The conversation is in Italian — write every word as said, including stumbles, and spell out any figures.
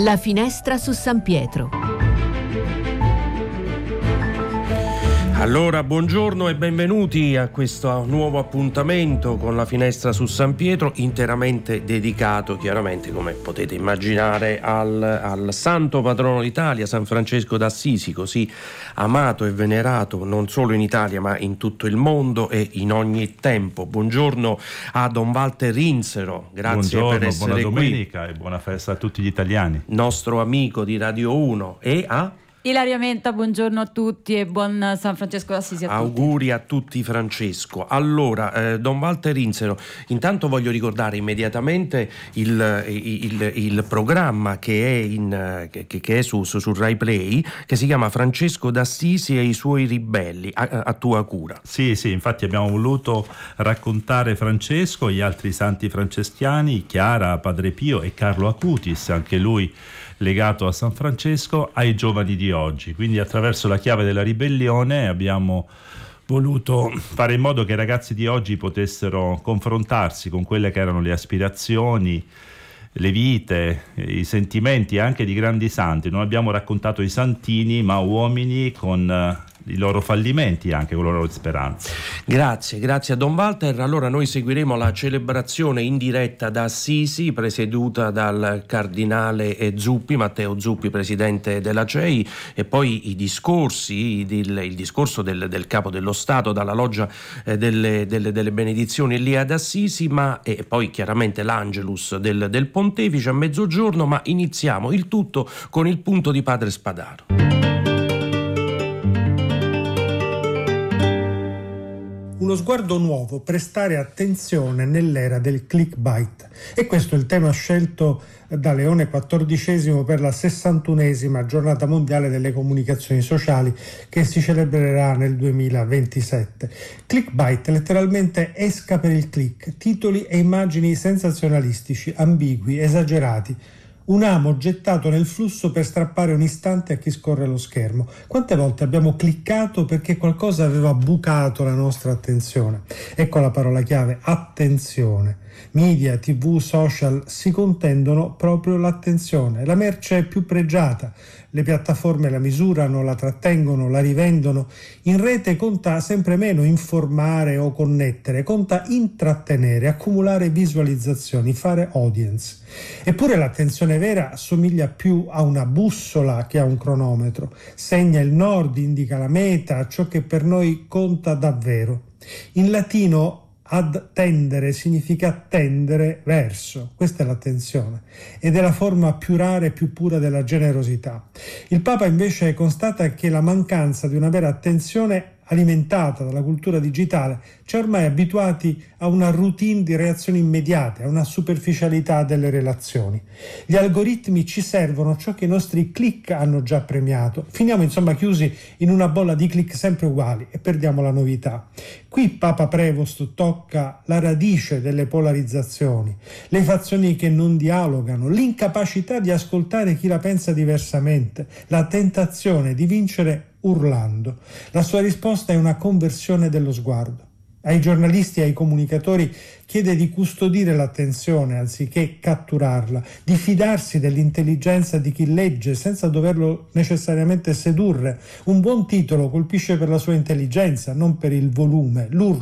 La finestra su San Pietro. Allora, buongiorno e benvenuti a questo nuovo appuntamento con la finestra su San Pietro, interamente dedicato, chiaramente, come potete immaginare, al, al santo patrono d'Italia, San Francesco d'Assisi, così amato e venerato non solo in Italia ma in tutto il mondo e in ogni tempo. Buongiorno a Don Walter Rinsero, grazie buongiorno, per essere buona qui. domenica e buona festa a tutti gli italiani. Nostro amico di Radio uno, e a... Ilaria Menta, buongiorno a tutti e buon San Francesco d'Assisi a tutti. Auguri a tutti, Francesco. Allora, eh, Don Walter Rinsero, intanto voglio ricordare immediatamente il, il, il programma che è, in, che, che è su, su, su Rai Play, che si chiama Francesco d'Assisi e i suoi ribelli, a, a tua cura. Sì, sì, infatti abbiamo voluto raccontare Francesco, gli altri santi franceschiani, Chiara, Padre Pio e Carlo Acutis, anche lui legato a San Francesco, ai giovani di oggi. Quindi attraverso la chiave della ribellione abbiamo voluto fare in modo che i ragazzi di oggi potessero confrontarsi con quelle che erano le aspirazioni, le vite, i sentimenti anche di grandi santi. Non abbiamo raccontato i santini, ma uomini con i loro fallimenti, anche con le loro speranze. Grazie, grazie a Don Walter. Allora noi seguiremo la celebrazione in diretta da Assisi, presieduta dal cardinale Zuppi, Matteo Zuppi, presidente della C E I, e poi i discorsi, il, il discorso del, del capo dello Stato dalla loggia eh, delle, delle, delle benedizioni lì ad Assisi, ma e poi chiaramente l'Angelus del, del Pontefice a mezzogiorno, ma iniziamo il tutto con il punto di Padre Spadaro. Uno sguardo nuovo, prestare attenzione nell'era del clickbait. E questo è il tema scelto da Leone quattordicesimo per la sessantunesima giornata mondiale delle comunicazioni sociali che si celebrerà nel duemilaventisette. Clickbait, letteralmente esca per il click, titoli e immagini sensazionalistici, ambigui, esagerati. Un amo gettato nel flusso per strappare un istante a chi scorre lo schermo. Quante volte abbiamo cliccato perché qualcosa aveva bucato la nostra attenzione? Ecco la parola chiave, attenzione. Media, tivù, social si contendono proprio l'attenzione. La merce è più pregiata. Le piattaforme la misurano, la trattengono, la rivendono. In rete conta sempre meno informare o connettere, conta intrattenere, accumulare visualizzazioni, fare audience. Eppure l'attenzione vera assomiglia più a una bussola che a un cronometro. Segna il nord, indica la meta, ciò che per noi conta davvero. In latino ad tendere significa tendere verso, questa è l'attenzione, ed è la forma più rara e più pura della generosità. Il Papa invece constata che la mancanza di una vera attenzione alimentata dalla cultura digitale ci ha ormai abituati a una routine di reazioni immediate, a una superficialità delle relazioni. Gli algoritmi ci servono ciò che i nostri click hanno già premiato. Finiamo insomma chiusi in una bolla di click sempre uguali e perdiamo la novità. Qui Papa Prevost tocca la radice delle polarizzazioni, le fazioni che non dialogano, l'incapacità di ascoltare chi la pensa diversamente, la tentazione di vincere urlando. La sua risposta è una conversione dello sguardo. Ai giornalisti e ai comunicatori chiede di custodire l'attenzione anziché catturarla, di fidarsi dell'intelligenza di chi legge senza doverlo necessariamente sedurre. Un buon titolo colpisce per la sua intelligenza, non per il volume, l'urlo